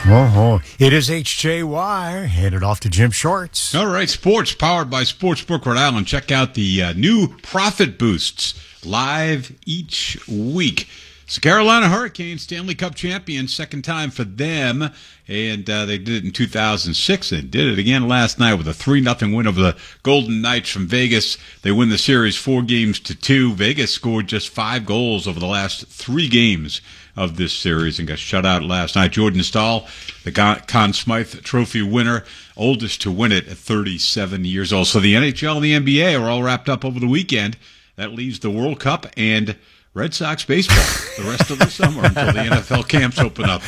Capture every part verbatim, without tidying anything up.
Oh, it is H J Y. Handed off to Jim Shorts. All right, sports powered by Sportsbook Rhode Island. Check out the uh, new Profit Boosts live each week. It's the Carolina Hurricanes, Stanley Cup champions, second time for them. And uh, they did it in two thousand six and did it again last night with a three nothing win over the Golden Knights from Vegas. They win the series four games to two. Vegas scored just five goals over the last three games of this series and got shut out last night. Jordan Stahl, the Conn Smythe Trophy winner, oldest to win it at thirty-seven years old. So the N H L and the N B A are all wrapped up over the weekend. That leaves the World Cup and Red Sox baseball the rest of the summer until the N F L camps open up.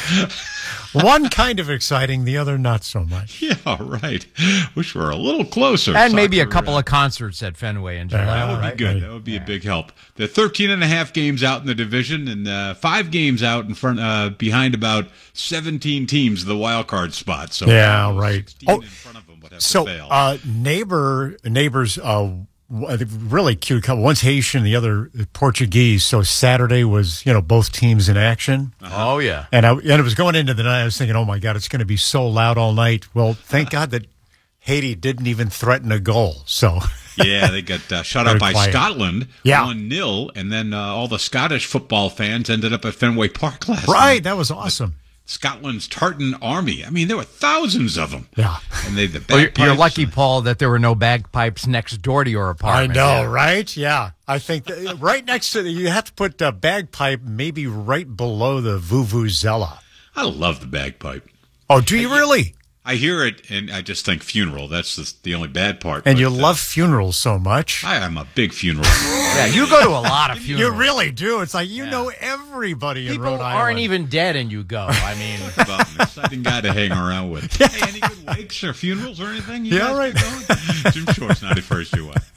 One kind of exciting, the other not so much. Yeah, right. Wish we were a little closer. And maybe a Soccer, couple uh, of concerts at Fenway in July. That would right? be good. That would be a big help. There are thirteen and a half games out in the division and uh, five games out in front, uh, behind about seventeen teams of the wild card spot. So yeah, uh, right. sixteen Oh, in front of them would have so to fail. uh, neighbor neighbors, uh, really cute couple. One's Haitian, the other Portuguese. So Saturday was, you know, both teams in action. Uh-huh. Oh, yeah. And I and it was going into the night. I was thinking, oh my God, it's going to be so loud all night. Well, thank God that Haiti didn't even threaten a goal. So yeah, they got uh, shut out by quiet. Scotland, Yeah. one nil, and then uh, all the Scottish football fans ended up at Fenway Park last right, night. that was awesome. Scotland's Tartan Army. I mean, there were thousands of them. Yeah. And they the Well, you're, you're bagpipes lucky, and- Paul, that there were no bagpipes next door to your I apartment. know, Yeah. right? Yeah, I think that right next to the, you have to put a bagpipe maybe right below the vuvuzela. I love the bagpipe. Oh, do you really? I hear it, and I just think funeral. That's the, the only bad part. And but, you uh, love funerals so much. I am a big funeral. Yeah, you go to a lot of You funerals. really do. It's like you Yeah. know everybody in People Rhode Island. aren't even dead and you go. I mean, About an exciting guy to hang around with. Hey, any good wakes or funerals or anything? You Yeah, guys right. got going? Jim Shorts, ninety-first U Y.